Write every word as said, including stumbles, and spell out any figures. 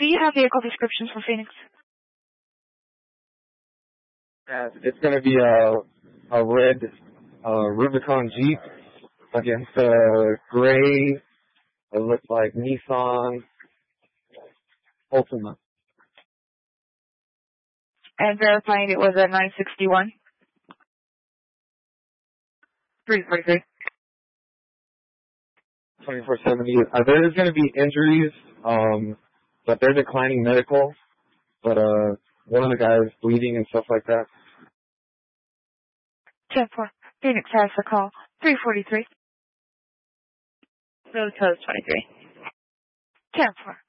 Do you have vehicle descriptions for Phoenix? Yeah, it's going to be a, a red uh, Rubicon Jeep against a gray, it looks like Nissan Ultima. And verifying it was a nine sixty-one? three forty-three. twenty-four seventy. Uh, there is going to be injuries, um, but they're declining medical. But uh, one of the guys bleeding and stuff like that. ten four. Phoenix has the call. three forty-three. No, toast twenty-three. ten four.